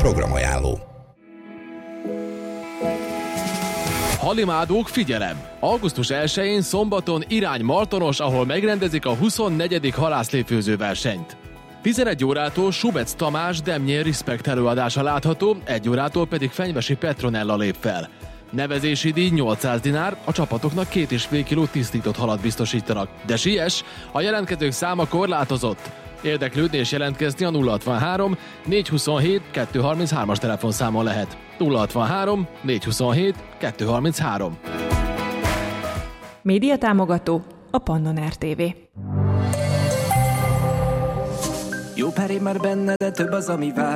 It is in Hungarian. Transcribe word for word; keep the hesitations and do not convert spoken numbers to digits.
Programajánló. Halimádók, figyelem! augusztus elsején szombaton irány Martonos, ahol megrendezik a huszonnegyedik halászlépfőző versenyt. tizenegy órától Subec Tamás Demnyér Respect előadása látható, egy órától pedig Fenyvesi Petronella lép fel. Nevezési díj nyolcszáz dinár, a csapatoknak két és fél kiló tisztított halat biztosítanak. De siess, a jelentkezők száma korlátozott. Érdeklődni és jelentkezni a nulla hatvanhárom négyszázhuszonhét kétszázharminchárom-as telefonszámon lehet. nulla hatvanhárom négyszázhuszonhét kétszázharminchárom. Média támogató a Pannon er té vé. Jó pár év már benne, de több az, ami vár.